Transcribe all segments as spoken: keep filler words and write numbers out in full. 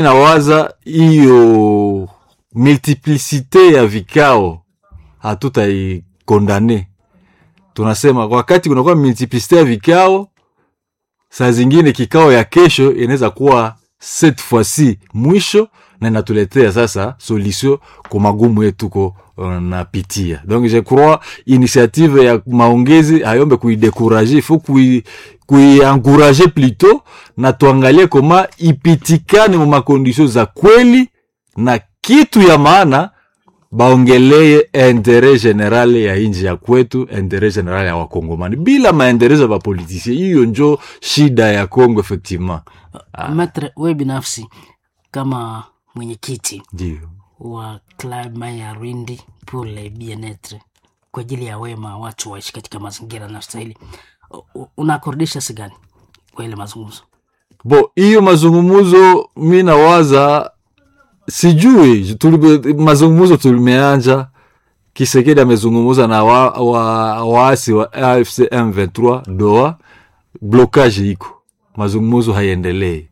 nawaza hiyo multiplicite ya vikao hatutaikondane. Tunasema wakati kunakuwa multiplicite ya vikao, saa zingine kikao ya kesho inaweza kuwa cette fois-ci mwisho na inatuletea sasa solution kwa magumu yetu ko napitia. Donc je crois initiative ya maongezi hayombe kuidécourager, il faut kui kuiencourager plutôt na tuangalie koma ipitikane mu makondition za kweli na kitu ya maana baongelee intérêt général ya inji ya kwetu, intérêt général ya wakongomani bila maendeleo ya politiciens. Hiyo njo shida ya Kongo effectivement. Ah. Matre wewe binafsi kama mwenyekiti ndio wa Club Maya Rwindi pour le bien-être, kwa ajili ya wema watu waishi katika mazingira na stahili, unakordisha sigani kwa ile mazungumzo? Bo, hiyo mazungumzo mimi nawaza sijui tuli mazungumzo tulimeanja Kisekedi amezungumza na wa, wa, waasi wa A F C M vingt trois Doha, blocage iko, mazungumzo haiendelee.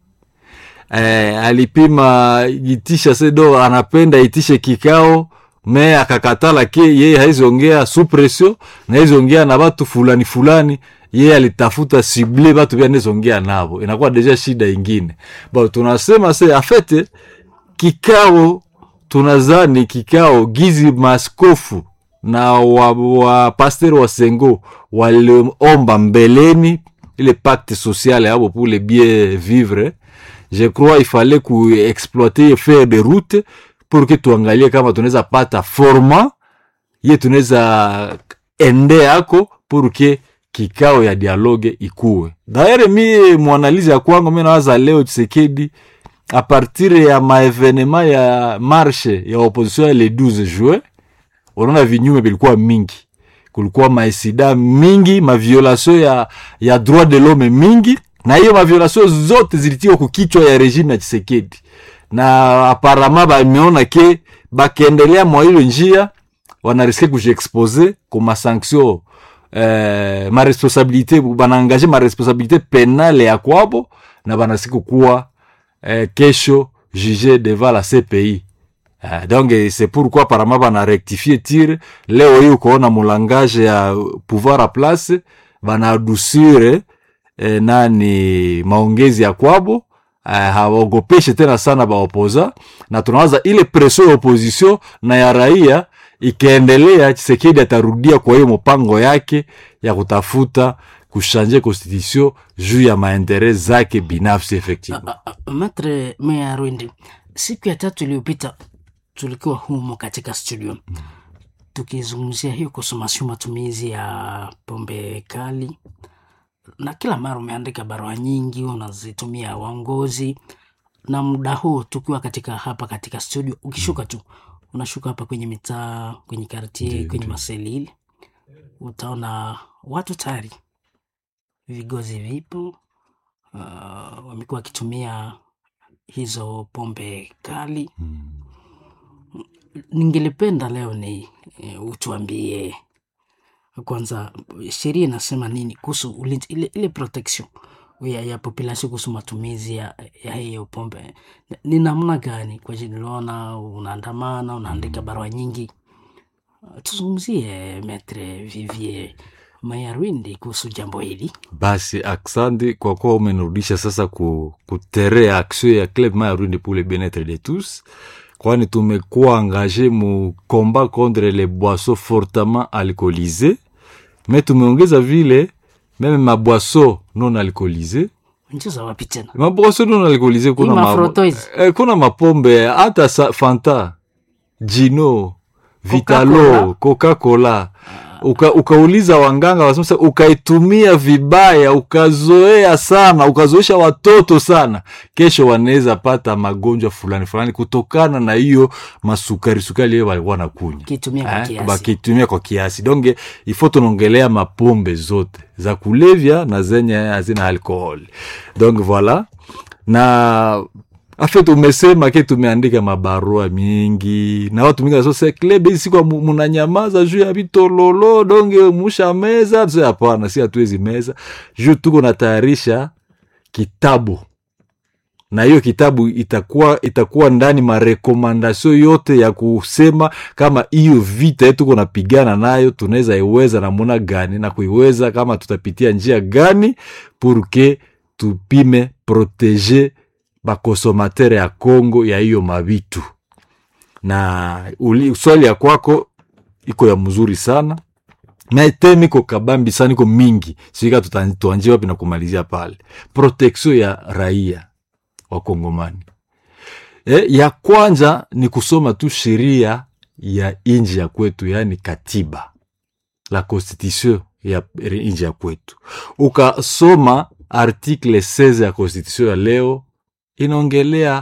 Eh, alipima itisha sedo anapenda itishe kikao me akakatala ke yeye haizongea sous pression na haizongea na watu fulani fulani, yeye alitafuta cible watu bia nezongea nabo, inakuwa deja shida ingine. Ba tunasema se afete kikao, tunazani kikao gizi maskofu na wa, wa pasteur wa Sengo waliomba mbeleni ile pacte social hapo pour le bien vivre. Je crois il fallait ku exploiter faire des routes pour que tuangalie kama tunaweza pata format ye tunaweza ende yako pour que kikao ya dialogue ikue. D'ailleurs mi muanalize ya kwangu mimi nawaza leo Tshisekedi a partir ya maevenema ya marche ya opposition le douze juin, unaona vinyume bilikuwa mingi, kulikuwa maisida mingi, ma violation ya ya droit de l'homme mingi, na hiyo ma violation zote zilitiwa kukichwa ya regime ya Tshisekedi. Na apparemment ba meona ke bakiendelea mwa hilo njia wanariske kujiexposer kwa sanction eh, ma responsabilité, banaangaje ma responsabilité pénale ya kwabo, na banasiku kuwa eh, kesho jugé devant la C P I. Uh, donc c'est pourquoi apparemment bana rectifier tir leo hiyo kuona mulangage ya pouvoir à place bana adoucir eh, nani maongezi ya kwabo, uh, hawogopeshe tena sana ba opoza, na tunawaza ile pression ya opposition na ya raia ikiendelea, Tshisekedi atarudia kwa hiyo mpango yake ya kutafuta kushanje constitution juu ya maendeleo zake binafsi effectivement. Uh, uh, Matre Maya Rwindi, siku ya tatu iliyopita tulikuwa humo katika studio mm. tukizungumzia hiyo consommation, matumizi ya pombe kali, na kila mara umeandika barua nyingi unazitumia waongozi, na muda huu tukiwa katika hapa katika studio ukishuka tu unashuka hapa kwenye mitaa, kwenye quartier, kwenye maseli, utaona watu tayari vigozi vipo, uh, wamekuwa wakitumia hizo pombe kali mm. Ningelipenda leo ni e, utuambie kwanza sheria inasema nini kuhusu ile, ile protection ya, ya population kuhusu matumizi ya, ya hiyo pombe. Ni namna gani? Kwa jini lona unaandamana, unaandika barua nyingi. Tuzungumzie Maître Vivier Maya Rwindi kuhusu jambo hili. Basi aksandi kwa kuwa umenirudisha sasa ku, kutere action ya Club Maya Rwindi pour le bien-être de tous. Kwani tumekuwa engagé mu combat contre les boissons fortement alcoolisées, mais tumeongeza vile même ma boisson non alcoolisée. Njoza wapi tena? Ma boisson non alcoolisée kuna ma eh, kuna mapombe hata Fanta, Gino, Vitalo, Coca-Cola. Uka, ukauliza wanganga wasema ukaitumia vibaya, ukazoea sana, ukazoesha watoto sana, kesho wanaweza pata magonjwa fulani fulani kutokana na hiyo masukari sukari yeye walikuwa nakunywa kitumia kwa kiasi. Bakitumia kwa kiasi. Donc il faut tunaongelea mapombe zote za kulevya na zenye hazina alcohol. Donc voilà. Na afet umesema ke tumeandika mabarua mingi na watu mingi wasose Club hizi kwa munanyamaza juu ya bitololo, donge musha meza tu. Hapana, si hatuwezi meza juu tuko natayarisha kitabu na hiyo kitabu itakuwa itakuwa ndani marekomandasyo yote ya kusema kama hiyo vita yetu tuko napigana nayo tunaweza iweza namna gani na kuiweza kama tutapitia njia gani purke tupime proteger ba consommateur ya Kongo ya hiyo mabitu. Na uli, swali ya kwako iko ya mzuri sana. Na temi ko kabambi sana iko mingi. Sika tutanjia wapi na kumalizia pale. Protection ya raia wa Kongomani. E, ya kwanza ni kusoma tu sheria ya inji ya kwetu, yani katiba. La constitution ya inji ya kwetu. Ukasoma article seize ya constitution ya leo, inaongelea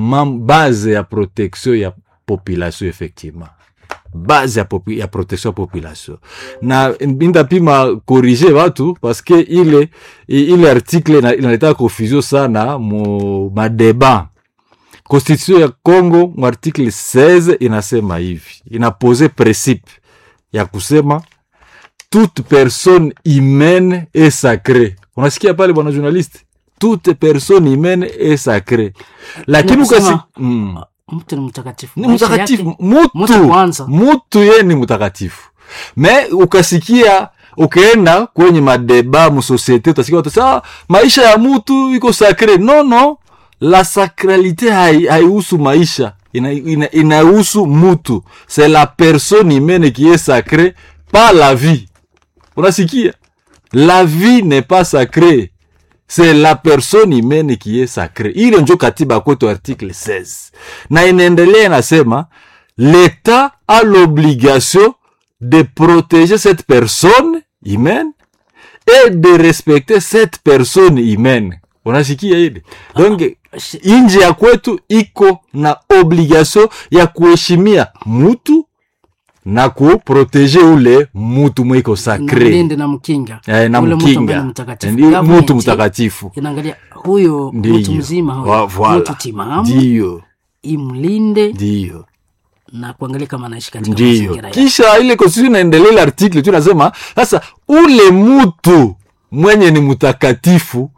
base ya protection ya population effectivement. Base ya, popi, ya protection ya population. Na binda pima corriger watu parce que ile ile article inaleta confusion sana mu madeba. Constitution ya Congo mu article seize inasema hivi. Inapose principe ya kusema toute personne humaine est sacrée. Unasikia pale bwana journaliste? Toute personne humaine est sacrée. Lakini ukasi mm. mtu ni mtakatifu. Ni mtakatifu mutu. Mutu yeye ni mtakatifu. Me ukasikia ukaenda kwenye madeba mu societe utasikia watu sasa maisha ya mutu iko sacré. No no, la sacralité haihusu maisha. Ina ina inahusu mutu. C'est la personne humaine qui est sacrée, pas la vie. Unasikia? La vie n'est pas sacrée. C'est la personne humaine qui est sacrée. Ile ndio katiba kwetu article seize. Na inaendelea inasema l'État a l'obligation de protéger cette personne humaine et de respecter cette personne humaine. Unasikia ile? Donc inji ya kwetu iko na obligation ya kuheshimia mutu na kuproteger ule mutu mwiko sacré. Ninde na mkinga. Eh, na ule mkinga. Mtakatifu. Mutu mtakatifu. Inaangalia huyo mutu mzima huyo. Mutu timamu. Ndio. Imlinde. Ndio. Na kuangalia kama anaishi katika mazingira. Kisha ile constitution inaendelea article tu nasema sasa ule mutu mwenye ni mtakatifu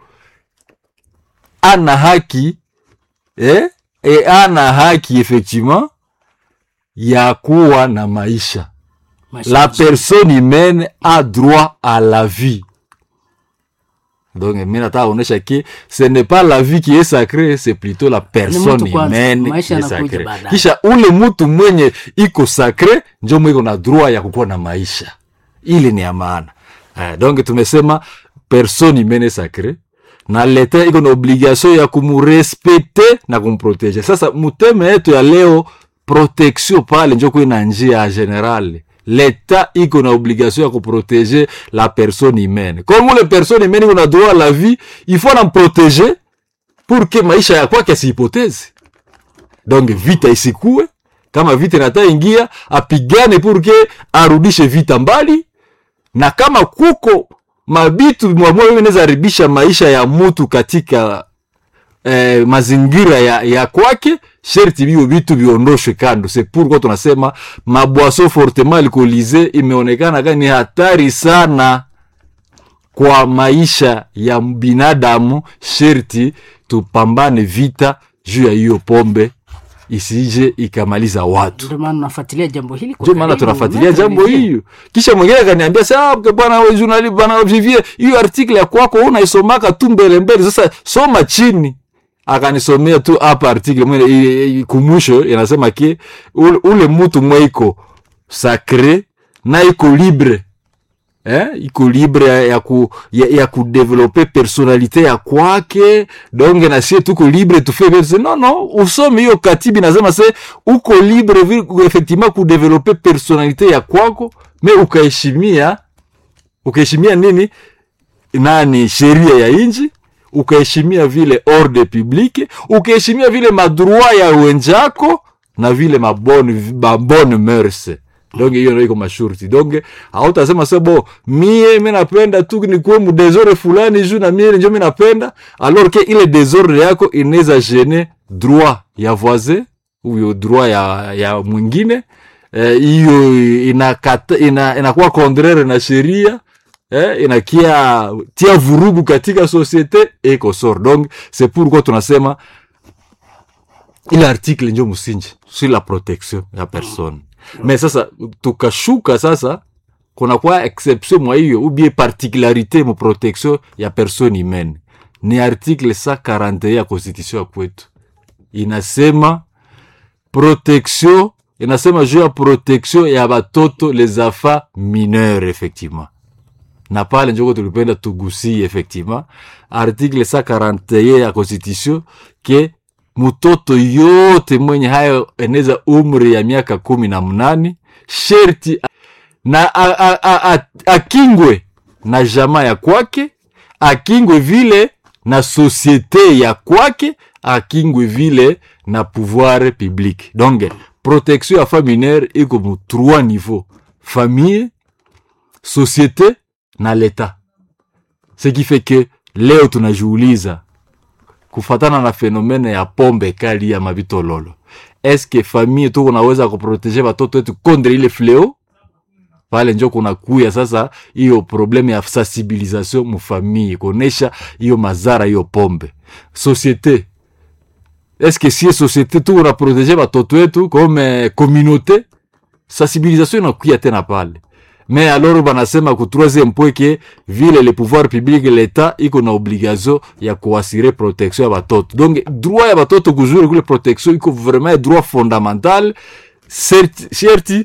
ana haki eh e ana haki effectivement ya kuwa na maisha. maisha la personne humaine a droit à la vie. Donc mimi nataka kuonesha que ce n'est pas la vie qui est sacrée, c'est plutôt la personne humaine qui est sacrée. Kisha ule mtu mwenye iko sacré ndio mwenye na droit ya kukuwa na maisha. Ile ni amana. Eh, donc tumesema personne humaine est sacrée. Na l'État iko na obligation ya kumurespecter na kumproteger. Sasa muteme yetu ya leo protection pale ndio kwa ina njia generale. L'État iko na obligation ya kuproteger la personne humaine. Comme les personnes humaines ont droit à la vie, il faut la protéger pour que maisha ya kwake asipoteze. Donc vita isikue, kama vita inata ingia apigane pour que arudishe vita mbali, na kama kuko mabitu mwamoyo inaweza haribisha maisha ya mtu katika eh, mazingira ya, ya kwake, sherti biyo bitu biondoshwe kando. C'est pourquoi tunasema maboisson fortement alcoolisé imeonekana kama ni hatari sana kwa maisha ya binadamu. Sherti tupambane vita juu ya hiyo pombe isije ikamaliza watu. Ndio maana nafuatilia jambo hili kwa ndio maana tunafuatilia jambo hiyo. Kisha mwingine akaniambia sasa bwana wewe journalist bwana Vivier, hiyo article ya kwako unaisomaka tu mbele mbele, sasa soma chini. Akanisomea tu hapa article mwenye kumusho inasema ki ule, ule mtu mwiko sacré na iko libre. Eh, iko libre ya, ya ku ya, ya ku développer personnalité ya kwake. Donc na sie tuko libre tu fais non non, usome hiyo katibi nasema se uko libre effectivement ku développer personnalité ya kwako, mais ukaheshimia ukaheshimia nini nani sheria ya inji, ukaheshimia vile ordre public, ukaheshimia vile madroit ya wenzako na vile mabone mabone mœurs. Donc hiyo ndio iko mashurti. Donc hautasema sebo mie mimi napenda tu ni kwa mu désordre fulani juu na mie ndio mimi napenda, alors que ile désordre yako inaweza gêner droit ya voisin ou droit ya ya mwingine. Hiyo eh, inakata ina inakuwa contraire na sheria. eh, inakia tia vurugu katika societe eko sor. Donc c'est pourquoi tunasema ile article ndio msingi sur la protection ya personne. Mm. Mais sasa tukashuka sasa kuna kwa exception mwa hiyo ou bien particularité mu protection ya personne humaine. Ni article cent quarante et un ya constitution ya kwetu. Inasema protection, inasema juu ya protection ya batoto les enfants mineurs effectivement. Na pale njoko tulipenda tugusi effectivement article cent quarante et un ya constitution ke mutoto yote mwenye hayo eneza umri ya miaka kumi na mnane sherti na a, a, a, a, akingwe na jamaa ya kwake, akingwe vile na societe ya kwake, akingwe vile na pouvoir public. Donc protection ya famille mineure iko mu trois niveaux: famille, société na l'État. Ce qui fait que leo tunajiuliza kufatana na fenomene ya pombe kali ya mabitololo, est-ce que famille tu unaweza kuproteger watoto wetu contre ile fléau? Pale njo kuna kuya sasa hiyo probleme ya sensibilisation mu famille, kuonesha hiyo mazara hiyo pombe. Société, est-ce que si société tu una protéger watoto wetu comme communauté? Sensibilisation inakuya tena pale. Mais alors banasema ku troisième point que vile le pouvoir public l'État iko na obligation ya kuassurer protection ya batoto. Donc droit ya batoto kujure kule protection iko vraiment droit fondamental. Certi, certi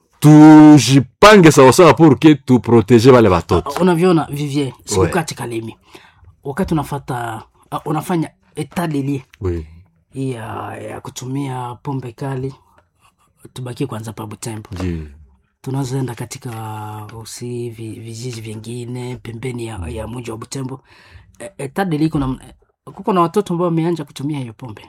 tujipange sawa sawa pour que tu protéger wale batoto. Unaviona Vivier, siku katika Kalemi. Wakati unafuata uh, unafanya état des lieux. Oui. Ya ya kutumia pombe kali, tubaki kwanza pa Butembo. Yeah. Tunazoenda katika usi vijiji vingine pembeni ya, ya mji wa Butembo. État des lieux kuna kuko na watoto ambao wameanza kutumia hiyo pombe.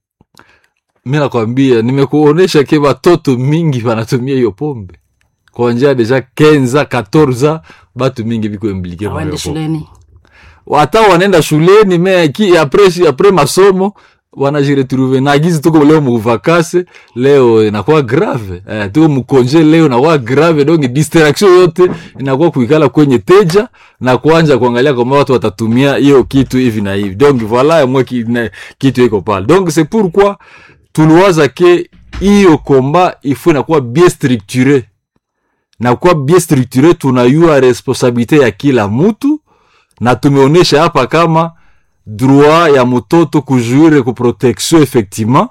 Mimi nakwambia nimekuonesha ke watoto mingi wanatumia hiyo pombe. Kwa njia deja quinze quatorze batu mingi biko impliqué kwa hiyo shuleni. Wata wanaenda shuleni mais ki après après masomo wanajiretrouver na gizi tuko leo mu vacances, leo inakuwa grave. Eh, tuko mu congé leo inakuwa grave, donc distraction yote inakuwa kuikala kwenye teja na kuanza kuangalia kama watu watatumia hiyo kitu hivi na hivi. Donc voilà moi ki, kitu iko pale. Donc c'est pourquoi tuliwaza ke hiyo combat il faut inakuwa bien structuré. Na kwa bien structuré tunayua responsabilité ya kila mtu, na tumeonesha hapa kama droit ya mtoto kujuire ku protection effectivement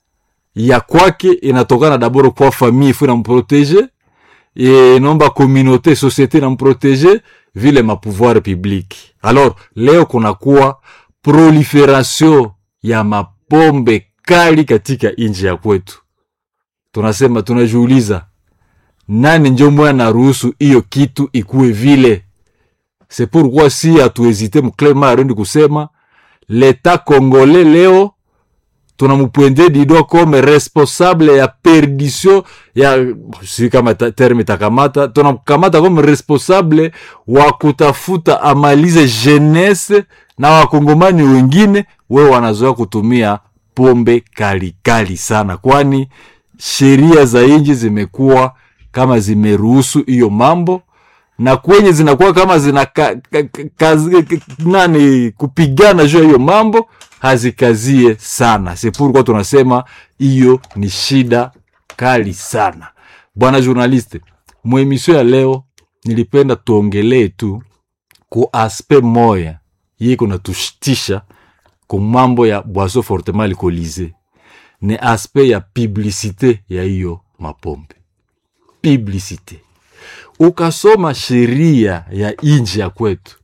ya kwake inatokana d'abord kwa famille, il faut na mprotéger, et nomba communauté société na mprotéger vile ma pouvoir public. Alors leo kuna kuwa proliferation ya mapombe kali katika nchi ya kwetu. Tunasema tunajiuliza nani njo mwa na ruhusu hiyo kitu ikuwe vile? C'est pourquoi si hatuhésite mklema arundi kusema l'État congolais leo tunamupwende dido comme responsable ya perdition ya si kama terme takamata, tunakamata comme responsable wa kutafuta amalize jeunesse na wakongomani wengine wewe wanazoea kutumia pombe kali kali sana, kwani sheria za nchi zimekuwa kama zimeruhusu hiyo mambo, na kwenye zinakuwa kama zina ka, ka, ka, nani kupigana juu hiyo mambo hazikazie sana. C'est pourquoi tunasema hiyo ni shida kali sana. Bwana journaliste, mu emission ya leo nilipenda tuongelee tu ku aspect moya yiko na tushtisha kwa mambo ya boisson fortement alcoolisée, ni aspect ya publicité ya hiyo mapombe. Publicité. Ukasoma sheria ya inji ya kwetu,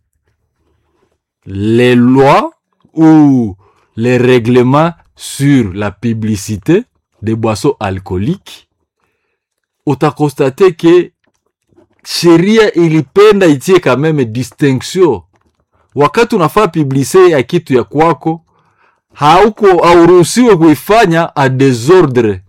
les lois ou les règlements sur la publicité des boissons alcooliques, utakonstate que sheria ilipenda itie quand même distinction. Wakati unafaa publicité ya kitu ya kwako, hauko hauruhusiwe kuifanya a désordre.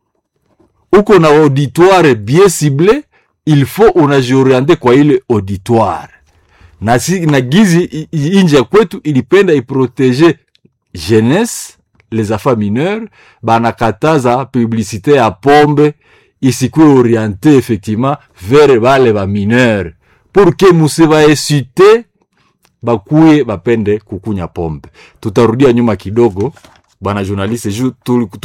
Uko na auditoire bien ciblé, il faut unajiorienter kwa ile auditoire. Na si na gizi inji ya kwetu ilipenda iprotéger jeunesse, les enfants mineurs, banakataza publicité ya pombe isikuwe orientée effectivement vers bale ba mineurs pour que musiba esite bakuye bapende kukunya pombe. Tutarudia nyuma kidogo bana journaliste, ju